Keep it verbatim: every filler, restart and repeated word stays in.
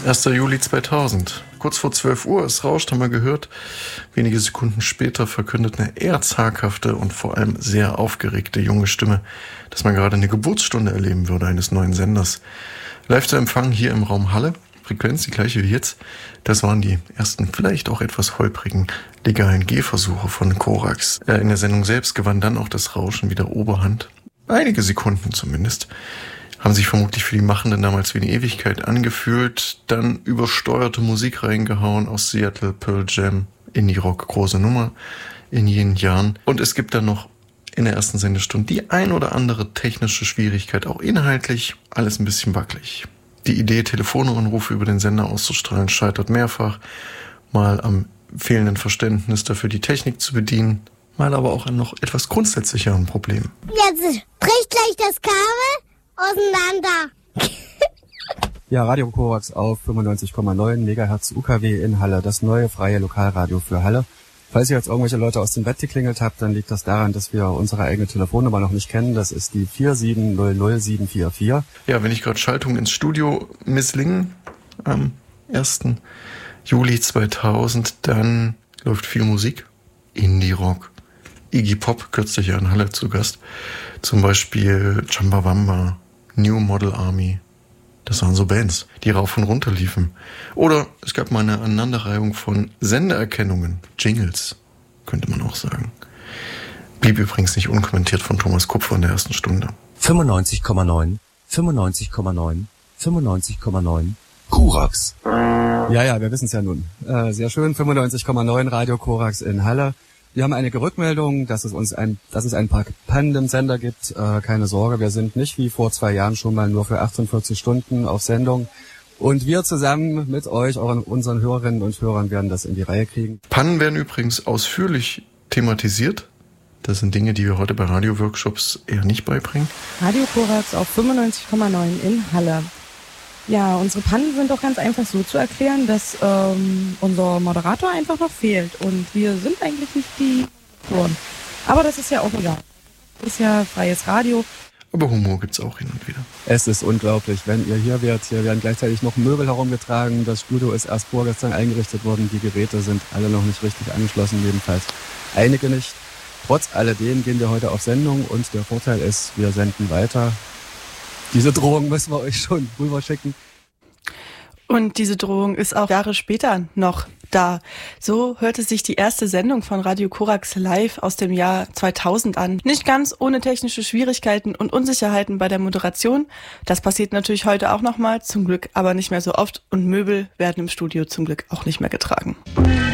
erster Juli zweitausend. Kurz vor zwölf Uhr, es rauscht, haben wir gehört. Wenige Sekunden später verkündet eine eher zaghafte und vor allem sehr aufgeregte junge Stimme, dass man gerade eine Geburtsstunde erleben würde eines neuen Senders. Live zu empfangen hier im Raum Halle. Frequenz die gleiche wie jetzt. Das waren die ersten, vielleicht auch etwas holprigen legalen Gehversuche von Korax. In der Sendung selbst gewann dann auch das Rauschen wieder Oberhand. Einige Sekunden zumindest. Haben sich vermutlich für die Machenden damals wie eine Ewigkeit angefühlt. Dann übersteuerte Musik reingehauen aus Seattle, Pearl Jam, Indie-Rock, große Nummer in jenen Jahren. Und es gibt dann noch in der ersten Sendestunde die ein oder andere technische Schwierigkeit, auch inhaltlich alles ein bisschen wackelig. Die Idee, Telefonanrufe über den Sender auszustrahlen, scheitert mehrfach. Mal am fehlenden Verständnis dafür, die Technik zu bedienen, mal aber auch an noch etwas grundsätzlicheren Problemen. Jetzt bricht gleich das Kabel auseinander. Ja, Radio Korax auf fünfundneunzig Komma neun Megahertz U K W in Halle, das neue freie Lokalradio für Halle. Falls ihr jetzt irgendwelche Leute aus dem Bett geklingelt habt, dann liegt das daran, dass wir unsere eigene Telefonnummer noch nicht kennen. Das ist die vier sieben null null sieben vier vier. Ja, wenn ich gerade Schaltungen ins Studio misslingen am ersten Juli zweitausend, dann läuft viel Musik. Indie-Rock, Iggy Pop, kürzlich ja in Halle zu Gast. Zum Beispiel Chumbawamba, New Model Army. Das waren so Bands, die rauf und runter liefen. Oder es gab mal eine Aneinanderreihung von Sendererkennungen, Jingles, könnte man auch sagen. Blieb übrigens nicht unkommentiert von Thomas Kupfer in der ersten Stunde. fünfundneunzig Komma neun, fünfundneunzig Komma neun, fünfundneunzig Komma neun, Korax. Ja, ja, wir wissen es ja nun. Äh, sehr schön, fünfundneunzig Komma neun Radio Korax in Halle. Wir haben einige Rückmeldungen, dass es uns ein, dass es ein paar Pannen im Sender gibt. Äh, keine Sorge, wir sind nicht wie vor zwei Jahren schon mal nur für achtundvierzig Stunden auf Sendung. Und wir zusammen mit euch, euren, unseren Hörerinnen und Hörern, werden das in die Reihe kriegen. Pannen werden übrigens ausführlich thematisiert. Das sind Dinge, die wir heute bei Radio-Workshops eher nicht beibringen. Radio Korax auf fünfundneunzig Komma neun in Halle. Ja, unsere Pannen sind doch ganz einfach so zu erklären, dass ähm, unser Moderator einfach noch fehlt. Und wir sind eigentlich nicht die Moderatoren. Aber das ist ja auch egal. Das ist ja freies Radio. Aber Humor gibt's auch hin und wieder. Es ist unglaublich, wenn ihr hier wärt. Hier werden gleichzeitig noch Möbel herumgetragen. Das Studio ist erst vorgestern eingerichtet worden. Die Geräte sind alle noch nicht richtig angeschlossen, jedenfalls einige nicht. Trotz alledem gehen wir heute auf Sendung und der Vorteil ist, wir senden weiter. Diese Drohung müssen wir euch schon rüberschicken. Und diese Drohung ist auch Jahre später noch da. So hörte sich die erste Sendung von Radio Korax live aus dem Jahr zweitausend an. Nicht ganz ohne technische Schwierigkeiten und Unsicherheiten bei der Moderation. Das passiert natürlich heute auch nochmal, zum Glück aber nicht mehr so oft. Und Möbel werden im Studio zum Glück auch nicht mehr getragen.